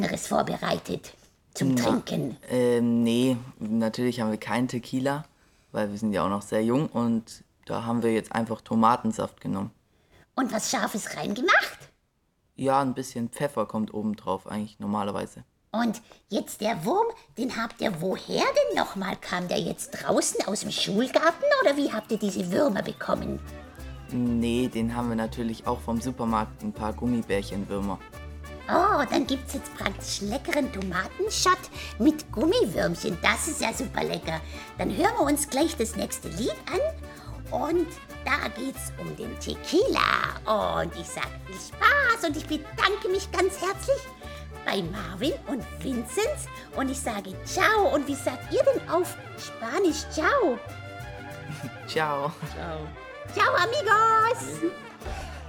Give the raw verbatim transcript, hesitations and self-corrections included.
anderes vorbereitet zum Na, Trinken? Ähm, nee, natürlich haben wir keinen Tequila, weil wir sind ja auch noch sehr jung und da haben wir jetzt einfach Tomatensaft genommen. Und was Scharfes reingemacht? Ja, ein bisschen Pfeffer kommt oben drauf eigentlich normalerweise. Und jetzt der Wurm, den habt ihr woher denn nochmal? Kam der jetzt draußen aus dem Schulgarten oder wie habt ihr diese Würmer bekommen? Nee, den haben wir natürlich auch vom Supermarkt, ein paar Gummibärchenwürmer. Oh, dann gibt's jetzt praktisch leckeren Tomatenschott mit Gummiwürmchen. Das ist ja super lecker. Dann hören wir uns gleich das nächste Lied an. Und da geht's um den Tequila. Und ich sag viel Spaß und ich bedanke mich ganz herzlich bei Marvin und Vinzenz. Und ich sage ciao. Und wie sagt ihr denn auf Spanisch ciao? Ciao. Ciao, amigos!